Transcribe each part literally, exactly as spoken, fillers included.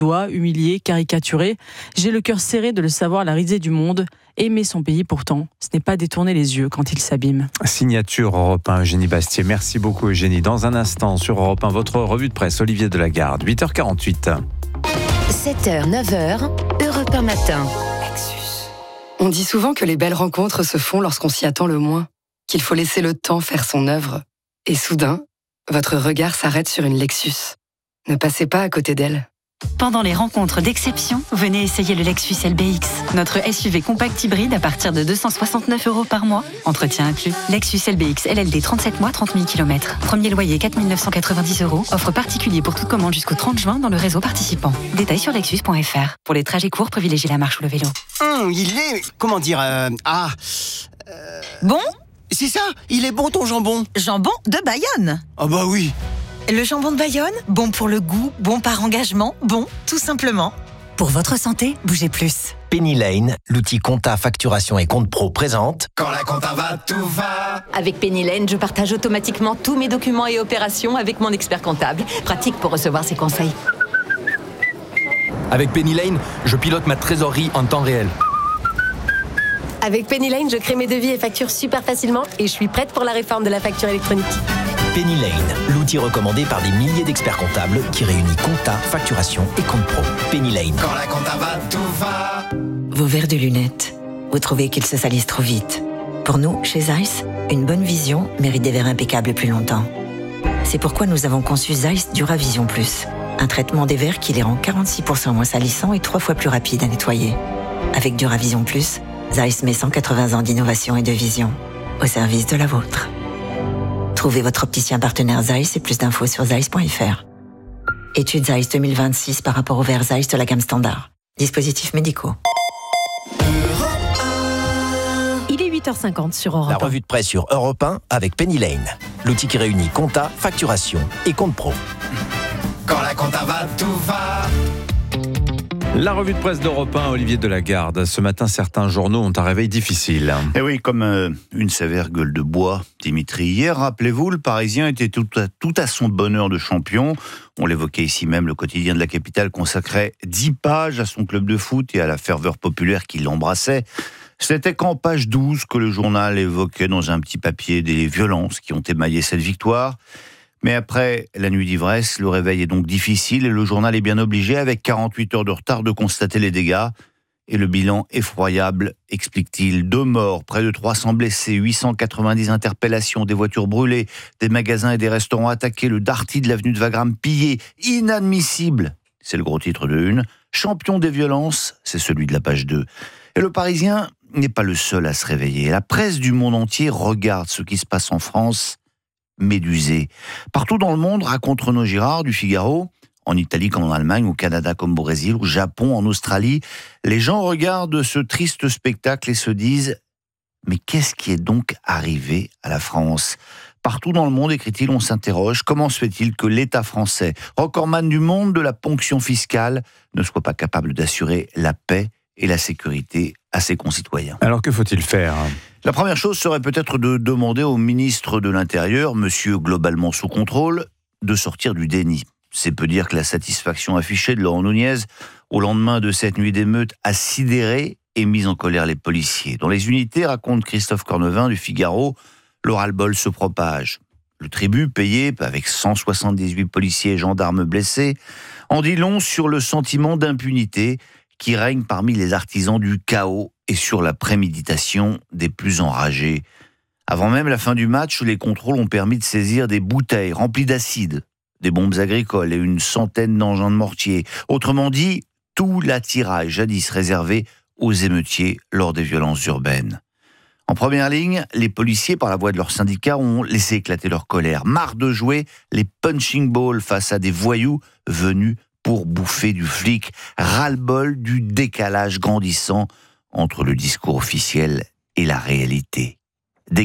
doigt, humilié, caricaturé. J'ai le cœur serré de le savoir, la risée du monde. Aimer son pays, pourtant, ce n'est pas détourner les yeux quand il s'abîme. Signature Europe un, Eugénie Bastier. Merci beaucoup, Eugénie. Dans un instant, sur Europe un, votre revue de presse, Olivier Delagarde, huit heures quarante-huit. sept heures, neuf heures, Europe un matin. On dit souvent que les belles rencontres se font lorsqu'on s'y attend le moins, qu'il faut laisser le temps faire son œuvre. Et soudain, votre regard s'arrête sur une Lexus. Ne passez pas à côté d'elle. Pendant les rencontres d'exception, venez essayer le Lexus L B X. Notre S U V compact hybride à partir de deux cent soixante-neuf euros par mois. Entretien inclus. Lexus L B X L L D trente-sept mois, trente mille kilomètres. Premier loyer quatre mille neuf cent quatre-vingt-dix euros. Offre particulier pour toute commande jusqu'au trente juin dans le réseau participant. Détails sur lexus point f r. Pour les trajets courts, privilégiez la marche ou le vélo. Hum, il est... Comment dire... Euh, ah... Euh... Bon ? C'est ça, il est bon ton jambon. Jambon de Bayonne. Ah bah oui. Le jambon de Bayonne, bon pour le goût, bon par engagement, bon, tout simplement. Pour votre santé, bougez plus. Penny Lane, l'outil compta, facturation et compte pro présente. Quand la compta va, tout va. Avec Penny Lane, je partage automatiquement tous mes documents et opérations avec mon expert comptable. Pratique pour recevoir ses conseils. Avec Penny Lane, je pilote ma trésorerie en temps réel. Avec Penny Lane, je crée mes devis et factures super facilement et je suis prête pour la réforme de la facture électronique. Penny Lane, l'outil recommandé par des milliers d'experts comptables qui réunit compta, facturation et compte pro. Penny Lane. Quand la compta va, tout va. Vos verres de lunettes, vous trouvez qu'ils se salissent trop vite. Pour nous, chez Zeiss, une bonne vision mérite des verres impeccables plus longtemps. C'est pourquoi nous avons conçu Zeiss Duravision Plus, un traitement des verres qui les rend quarante-six pour cent moins salissants et trois fois plus rapides à nettoyer. Avec Duravision Plus, Zeiss met cent quatre-vingts ans d'innovation et de vision au service de la vôtre. Trouvez votre opticien partenaire Zeiss et plus d'infos sur zeiss point f r. Étude Zeiss deux mille vingt-six par rapport au verre Zeiss de la gamme standard. Dispositifs médicaux. Il est huit heures cinquante sur Europe un. La revue de presse sur Europe un avec Penny Lane, l'outil qui réunit compta, facturation et compte pro. Quand la compta va, tout va. La revue de presse d'Europe un, Olivier Delagarde. Ce matin, certains journaux ont un réveil difficile. Eh oui, comme euh, une sévère gueule de bois, Dimitri. Hier, rappelez-vous, le Parisien était tout à, tout à son bonheur de champion. On l'évoquait ici même, le quotidien de la capitale consacrait dix pages à son club de foot et à la ferveur populaire qui l'embrassait. C'était qu'en page douze que le journal évoquait dans un petit papier des violences qui ont émaillé cette victoire. Mais après la nuit d'ivresse, le réveil est donc difficile et le journal est bien obligé, avec quarante-huit heures de retard, de constater les dégâts. Et le bilan effroyable, explique-t-il. Deux morts, près de trois cents blessés, huit cent quatre-vingt-dix interpellations, des voitures brûlées, des magasins et des restaurants attaqués, le Darty de l'avenue de Wagram pillé. Inadmissible, c'est le gros titre de une. Champion des violences, c'est celui de la page deux. Et le Parisien n'est pas le seul à se réveiller. La presse du monde entier regarde ce qui se passe en France, médusé. Partout dans le monde, raconte Renaud Girard du Figaro, en Italie comme en Allemagne, au Canada comme au Brésil, au Japon, en Australie, les gens regardent ce triste spectacle et se disent « Mais qu'est-ce qui est donc arrivé à la France ?» Partout dans le monde, écrit-il, on s'interroge, comment se fait-il que l'État français, recordman du monde de la ponction fiscale, ne soit pas capable d'assurer la paix et la sécurité à ses concitoyens. Alors que faut-il faire ? La première chose serait peut-être de demander au ministre de l'Intérieur, monsieur globalement sous contrôle, de sortir du déni. C'est peu dire que la satisfaction affichée de Laurent Nunez au lendemain de cette nuit d'émeute a sidéré et mis en colère les policiers. Dans les unités, raconte Christophe Cornevin du Figaro, le ras-le-bol se propage. Le tribut payé, avec cent soixante-dix-huit policiers et gendarmes blessés, en dit long sur le sentiment d'impunité qui règne parmi les artisans du chaos et sur la préméditation des plus enragés. Avant même la fin du match, les contrôles ont permis de saisir des bouteilles remplies d'acide, des bombes agricoles et une centaine d'engins de mortier. Autrement dit, tout l'attirail jadis réservé aux émeutiers lors des violences urbaines. En première ligne, les policiers, par la voix de leurs syndicats, ont laissé éclater leur colère. Marre de jouer les punching balls face à des voyous venus pour bouffer du flic. Ras-le-bol du décalage grandissant entre le discours officiel et la réalité. Décalage ?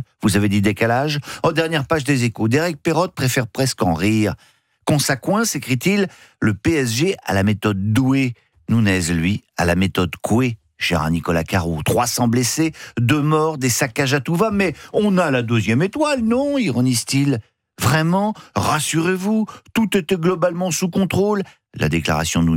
Vous avez dit décalage ? En dernière page des Échos, Derek Perrotte préfère presque en rire. Quand ça coince, écrit-il, le P S G à la méthode Doué. Nunez, lui, à la méthode Coué. Cher à Nicolas Carrou, trois cents blessés, deux morts, des saccages à tout va, mais on a la deuxième étoile, non ? Ironise-t-il. Vraiment ? Rassurez-vous, tout était globalement sous contrôle. La déclaration de